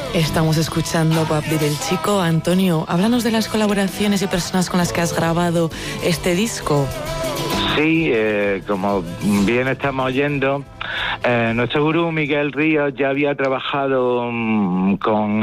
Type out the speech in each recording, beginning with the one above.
Estamos escuchando Papi del Chico. Antonio, háblanos de las colaboraciones y personas con las que has grabado este disco. Sí, como bien estamos oyendo, nuestro gurú Miguel Ríos ya había trabajado con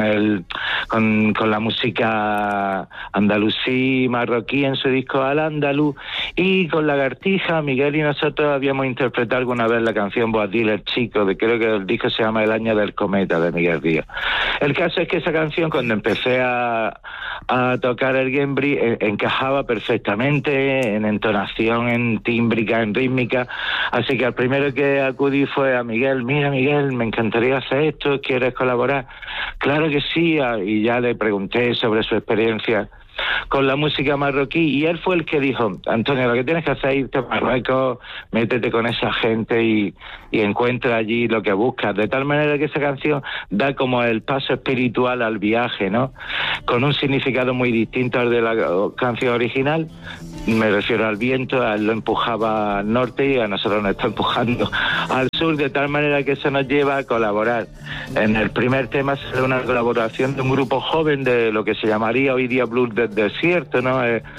la música andalusí marroquí en su disco Al Andaluz, y con Lagartija Miguel y nosotros habíamos interpretado alguna vez la canción Boadil el Chico, creo que el disco se llama El Año del Cometa, de Miguel Ríos. El caso es que esa canción, cuando empecé a tocar el Gembri, encajaba perfectamente en entonación, en tímbrica, en rítmica, así que al primero que acudí fue a Miguel. Mira, Miguel, me encantaría hacer esto, ¿quieres colaborar? Claro que sí, y ya le pregunté sobre su experiencia con la música marroquí, y él fue el que dijo: Antonio, lo que tienes que hacer es irte a Marruecos, métete con esa gente y encuentra allí lo que buscas, de tal manera que esa canción da como el paso espiritual al viaje, ¿no? Con un significado muy distinto al de la canción original. Me refiero al viento, a él lo empujaba al norte y a nosotros nos está empujando al sur, de tal manera que eso nos lleva a colaborar. En el primer tema será una colaboración de un grupo joven de lo que se llamaría hoy día blues del desierto, ¿no?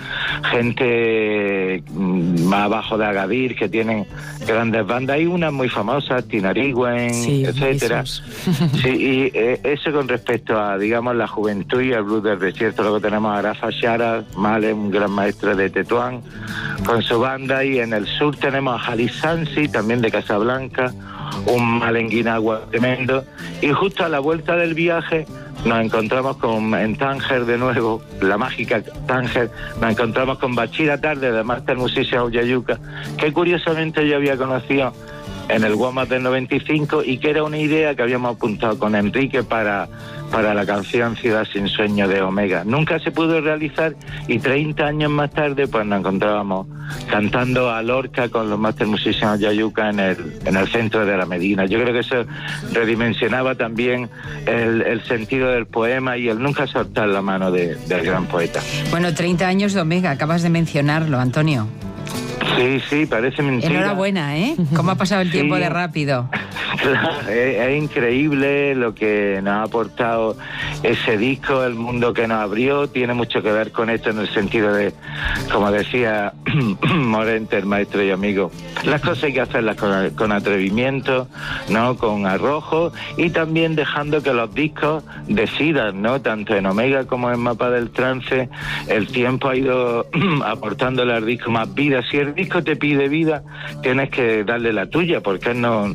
Gente más abajo de Agadir, que tienen grandes bandas, y unas muy famosas, Tinariwen, sí, etcétera. Sí, y eso con respecto a, digamos, la juventud y el blues del desierto. Luego tenemos a Rafa Shara Male, un gran maestro de Tetuán, con su banda, y en el sur tenemos a Jalí Sansi, también de Casablanca, un malenguinagua tremendo, y justo a la vuelta del viaje nos encontramos en Tánger de nuevo, la mágica Tánger, nos encontramos con Bachira Tarde, de Master Musician Yayuca, que curiosamente yo había conocido en el WOMAD del 95, y que era una idea que habíamos apuntado con Enrique para la canción Ciudad sin Sueño de Omega. Nunca se pudo realizar, y 30 años más tarde pues nos encontrábamos cantando a Lorca con los Master Musicians Yayuca en el centro de la Medina. Yo creo que eso redimensionaba también el sentido del poema y el nunca soltar la mano del gran poeta. Bueno, 30 años de Omega, acabas de mencionarlo, Antonio. Sí, parece mentira. Enhorabuena, ¿eh? ¿Cómo ha pasado el tiempo de rápido? Claro, es increíble lo que nos ha aportado ese disco, el mundo que nos abrió. Tiene mucho que ver con esto, en el sentido de, como decía Morente, el maestro y amigo, las cosas hay que hacerlas con atrevimiento, ¿no? Con arrojo, y también dejando que los discos decidan, ¿no? Tanto en Omega como en Mapa del Trance, el tiempo ha ido aportándole al disco más vida. Si el disco te pide vida, tienes que darle la tuya, porque él no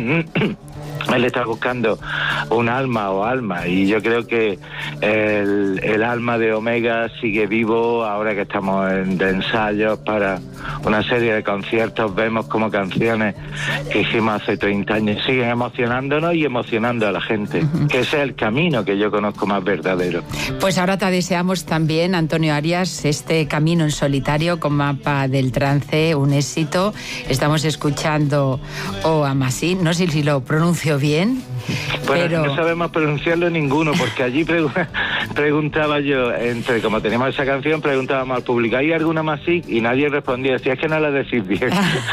él está buscando un alma o alma, y yo creo que el alma de Omega sigue vivo ahora que estamos de ensayos para una serie de conciertos. Vemos como canciones que hicimos hace 30 años siguen emocionándonos y emocionando a la gente, que ese es el camino que yo conozco más verdadero. Pues ahora te deseamos también, Antonio Arias, este camino en solitario con Mapa del Trance, un éxito. Estamos escuchando O Amasí, no sé si lo pronuncio bien. Bueno, pero no sabemos pronunciarlo ninguno, porque allí preguntaba yo, como teníamos esa canción, preguntábamos al público, ¿hay alguna más así? Y nadie respondía, decía, es que no la decís bien.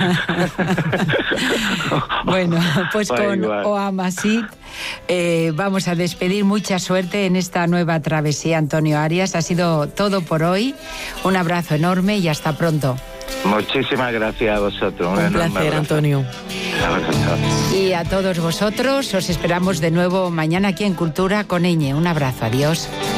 Bueno, pues con O Amasí vamos a despedir. Mucha suerte en esta nueva travesía, Antonio Arias. Ha sido todo por hoy. Un abrazo enorme y hasta pronto. Muchísimas gracias a vosotros. Un placer, Antonio. Y a todos vosotros os esperamos de nuevo mañana aquí en Cultura con Eñe. Un abrazo, adiós.